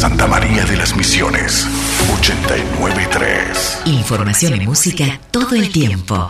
Santa María de las Misiones, 89.3. Información y música todo el tiempo.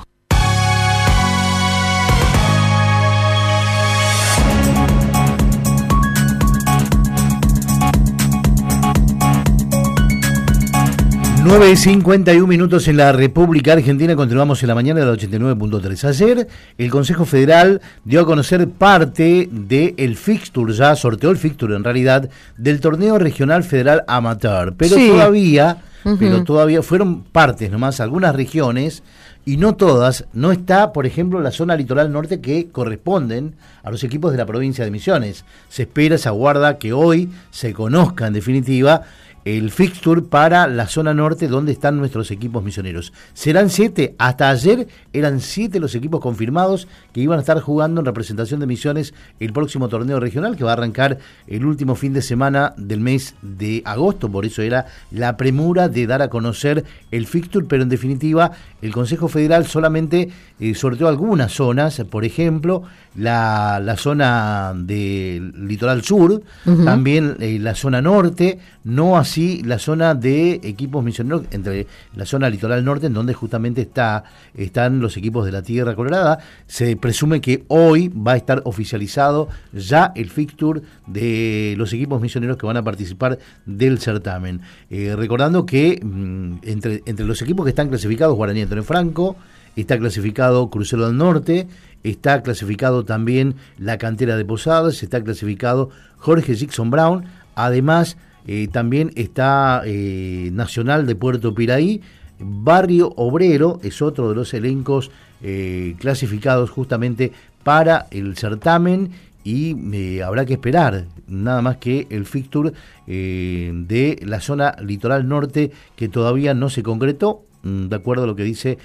Nueve y 51 minutos en la República Argentina. Continuamos en la mañana de la 89.3. Ayer el Consejo Federal dio a conocer parte del fixture, ya sorteó el fixture en realidad, del torneo regional federal amateur. Pero sí, todavía fueron partes nomás, algunas regiones, y no todas. No está, por ejemplo, la zona litoral norte, que corresponden a los equipos de la provincia de Misiones. Se espera, se aguarda que hoy se conozca en definitiva el fixture para la zona norte, donde están nuestros equipos misioneros. Serán 7, hasta ayer eran 7 los equipos confirmados que iban a estar jugando en representación de Misiones el próximo torneo regional, que va a arrancar el último fin de semana del mes de agosto. Por eso era la premura de dar a conocer el fixture, pero en definitiva el Consejo Federal solamente sorteó algunas zonas, por ejemplo, la zona del litoral sur, también la zona norte, no así la zona de equipos misioneros, entre la zona litoral norte, en donde justamente están los equipos de la Tierra Colorada. Se presume que hoy va a estar oficializado ya el fixture de los equipos misioneros que van a participar del certamen. Recordando que entre los equipos que están clasificados, Guaraní Antonio Franco, está clasificado Crucero del Norte, está clasificado también la Cantera de Posadas, está clasificado Jorge Jackson Brown, además también está Nacional de Puerto Piraí, Barrio Obrero es otro de los elencos clasificados justamente para el certamen, y habrá que esperar nada más que el fixture de la zona litoral norte, que todavía no se concretó. De acuerdo a lo que dice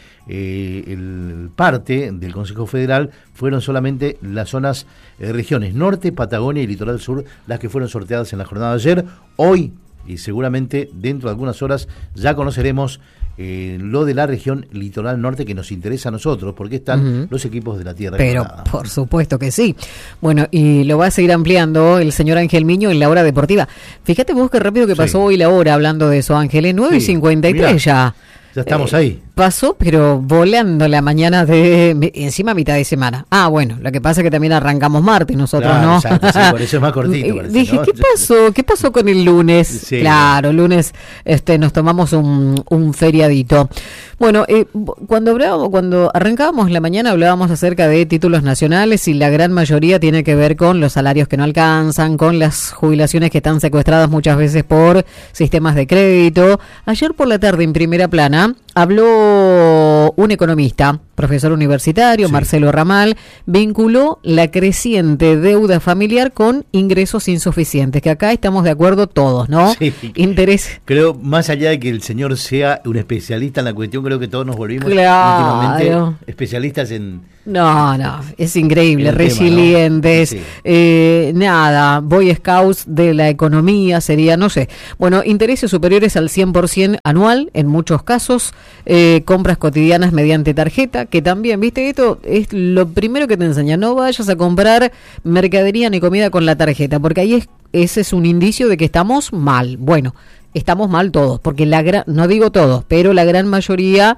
el parte del Consejo Federal, fueron solamente las zonas, regiones norte, Patagonia y litoral sur las que fueron sorteadas en la jornada de ayer. Hoy, y seguramente dentro de algunas horas, ya conoceremos lo de la región litoral norte, que nos interesa a nosotros, porque están los equipos de la Tierra. Pero por supuesto que sí. Bueno, y lo va a seguir ampliando el señor Ángel Miño en la hora deportiva. Fíjate vos qué rápido que pasó hoy la hora hablando de eso, Ángel, 9:53 ya. Ya estamos ahí. Pasó, pero volando la mañana de encima mitad de semana. Ah, bueno, lo que pasa es que también arrancamos martes nosotros, claro, ¿no? Exacto, sí, por eso es más cortito. Parece, dije, ¿no? ¿Qué pasó con el lunes? Sí. Claro, lunes nos tomamos un feriadito. Bueno, cuando arrancábamos la mañana hablábamos acerca de títulos nacionales, y la gran mayoría tiene que ver con los salarios que no alcanzan, con las jubilaciones que están secuestradas muchas veces por sistemas de crédito. Ayer por la tarde, en Primera Plana, habló un economista, profesor universitario, sí, Marcelo Ramal, vinculó la creciente deuda familiar con ingresos insuficientes, que acá estamos de acuerdo todos, ¿no? Sí. Creo, más allá de que el señor sea un especialista en la cuestión, creo que todos nos volvimos últimamente especialistas en... No, es increíble, resilientes, tema, ¿no? Sí. Boy Scouts de la economía sería, no sé. Bueno, intereses superiores al 100% anual, en muchos casos, compras cotidianas mediante tarjeta, que también, viste, esto es lo primero que te enseñan, no vayas a comprar mercadería ni comida con la tarjeta, porque ahí ese es un indicio de que estamos mal. Bueno, estamos mal todos, porque no digo todos, pero la gran mayoría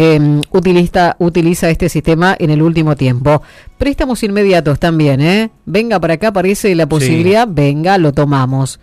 utiliza este sistema en el último tiempo. Préstamos inmediatos también, venga para acá, aparece la posibilidad, sí, venga, lo tomamos.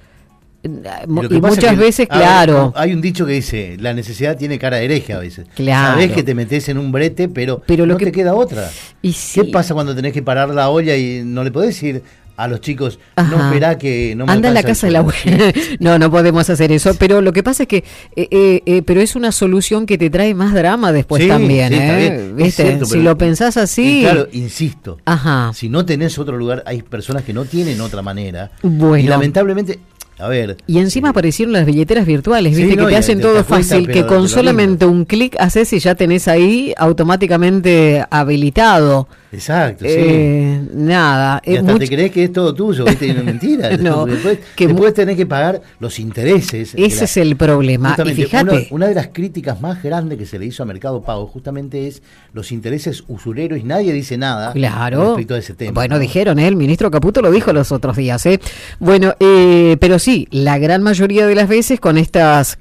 Y muchas veces, claro. Hay un dicho que dice, la necesidad tiene cara de hereje a veces. Claro. Sabés que te metés en un brete, pero no te queda otra. Y sí. ¿Qué pasa cuando tenés que parar la olla y no le podés decir a los chicos, ajá, no, esperá que no me anda en la casa de la abuela? No podemos hacer eso, pero lo que pasa es que pero es una solución que te trae más drama después, sí, también, sí, bien. ¿Viste? Cierto, si lo pensás así, claro, insisto, ajá, si no tenés otro lugar, hay personas que no tienen otra manera, bueno, y lamentablemente, a ver, y encima aparecieron las billeteras virtuales, viste, sí, que te hacen todo fácil, que con solamente un clic haces y ya tenés ahí automáticamente habilitado. Exacto, sí. Nada. Y hasta te crees que es todo tuyo, ¿viste? No es mentira. No, después tenés que pagar los intereses. Ese es el problema. Y fíjate, una de las críticas más grandes que se le hizo a Mercado Pago justamente es los intereses usureros y nadie dice nada respecto a ese tema. Bueno, dijeron, el ministro Caputo lo dijo los otros días. Bueno, pero sí, la gran mayoría de las veces con estos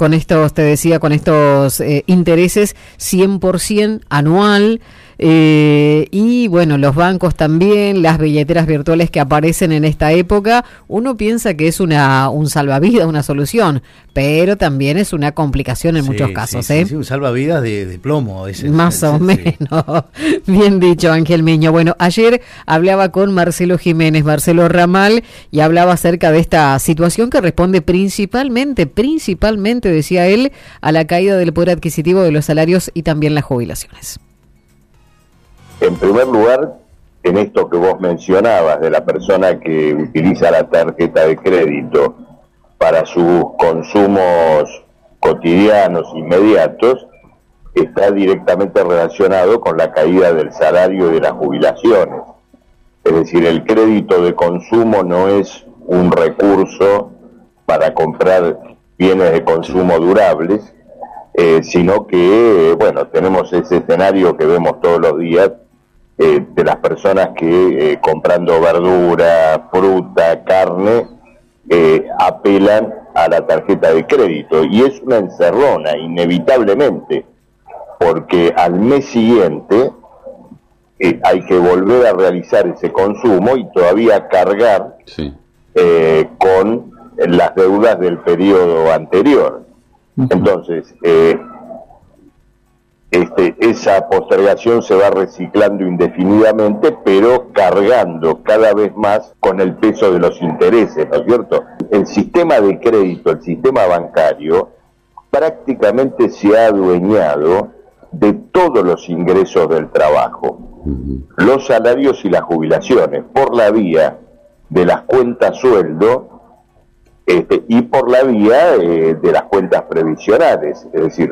intereses 100% anual. Y bueno, los bancos también, las billeteras virtuales que aparecen en esta época, uno piensa que es un salvavidas, una solución, pero también es una complicación en muchos casos. Sí, un salvavidas de plomo a veces. Más o menos. Bien dicho, Ángel Miño. Bueno, ayer hablaba con Marcelo Ramal, y hablaba acerca de esta situación que responde principalmente, decía él, a la caída del poder adquisitivo de los salarios y también las jubilaciones. En primer lugar, en esto que vos mencionabas de la persona que utiliza la tarjeta de crédito para sus consumos cotidianos, inmediatos, está directamente relacionado con la caída del salario y de las jubilaciones. Es decir, el crédito de consumo no es un recurso para comprar bienes de consumo durables, sino que, bueno, tenemos ese escenario que vemos todos los días, de las personas que comprando verdura, fruta, carne, apelan a la tarjeta de crédito, y es una encerrona inevitablemente, porque al mes siguiente hay que volver a realizar ese consumo y todavía cargar con las deudas del periodo anterior. Entonces, esa postergación se va reciclando indefinidamente, pero cargando cada vez más con el peso de los intereses, ¿no es cierto? El sistema de crédito, el sistema bancario, prácticamente se ha adueñado de todos los ingresos del trabajo, los salarios y las jubilaciones, por la vía de las cuentas sueldo y por la vía de las cuentas previsionales. Es decir,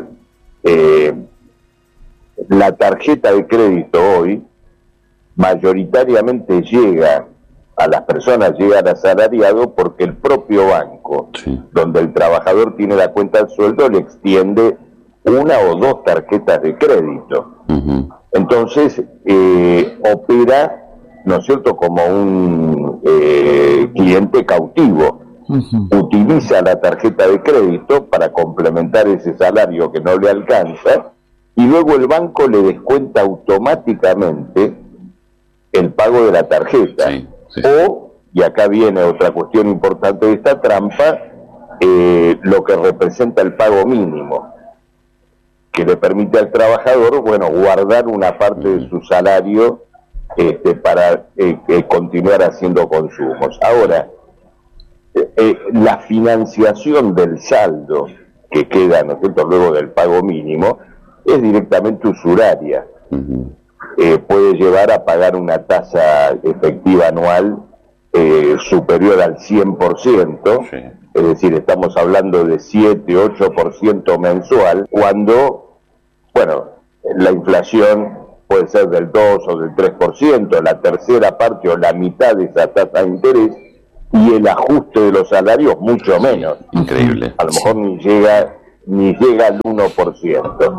la tarjeta de crédito hoy mayoritariamente llega a las personas, llega al asalariado, porque el propio banco, donde el trabajador tiene la cuenta de sueldo, le extiende una o dos tarjetas de crédito. Entonces opera, ¿no es cierto?, como un cliente cautivo. Utiliza la tarjeta de crédito para complementar ese salario que no le alcanza, y luego el banco le descuenta automáticamente el pago de la tarjeta. O, y acá viene otra cuestión importante de esta trampa, lo que representa el pago mínimo, que le permite al trabajador, bueno, guardar una parte de su salario para continuar haciendo consumos. Ahora, la financiación del saldo que queda, ¿no es cierto?, luego del pago mínimo, es directamente usuraria. Puede llevar a pagar una tasa efectiva anual superior al 100%, es decir, estamos hablando de 7-8% mensual, cuando, bueno, la inflación puede ser del 2 o del 3%, la tercera parte o la mitad de esa tasa de interés, y el ajuste de los salarios mucho menos. Increíble. A lo mejor ni llega al 1%.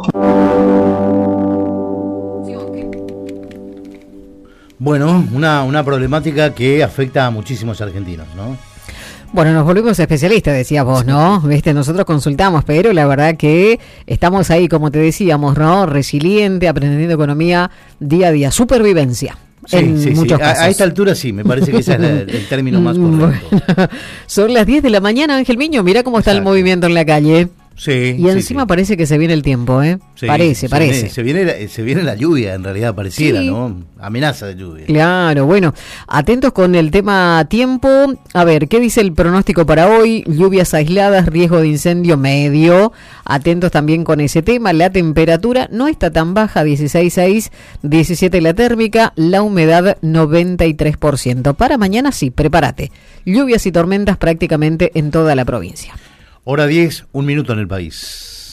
Bueno, una problemática que afecta a muchísimos argentinos, ¿no? Bueno, nos volvimos especialistas, decías vos, ¿no? Viste, nosotros consultamos, pero la verdad que estamos ahí, como te decíamos, ¿no? Resiliente, aprendiendo economía día a día, supervivencia. Muchos casos. A esta altura sí, me parece que ese es el término más correcto. Bueno, son las 10 de la mañana, Ángel Miño, mirá cómo está el movimiento en la calle. Sí, y encima parece que se viene el tiempo, ¿eh? Sí, parece. Se viene la lluvia, en realidad, pareciera, ¿no? Amenaza de lluvia. Claro, bueno, atentos con el tema tiempo. A ver, ¿qué dice el pronóstico para hoy? Lluvias aisladas, riesgo de incendio medio. Atentos también con ese tema. La temperatura no está tan baja, 16,6, 17 la térmica, la humedad 93%. Para mañana sí, prepárate. Lluvias y tormentas prácticamente en toda la provincia. Hora 10, 1 minuto en el país.